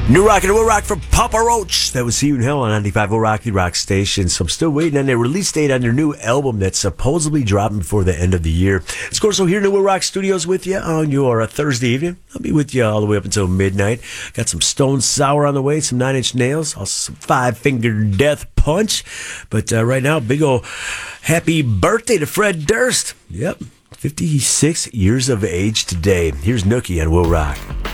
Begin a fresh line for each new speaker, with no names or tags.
New Rock and Will Rock from Papa Roach. That was See You in Hell on 95 Will Rock, the rock station. So I'm still waiting on their release date on their new album that's supposedly dropping before the end of the year. It's Corso here in the Will Rock Studios with you on your Thursday evening. I'll be with you all the way up until midnight. Got some Stone Sour on the way, some Nine Inch Nails, also some Five Finger Death Punch. But right now, big ol' happy birthday to Fred Durst. Yep, 56 years of age today. Here's Nookie on Will Rock.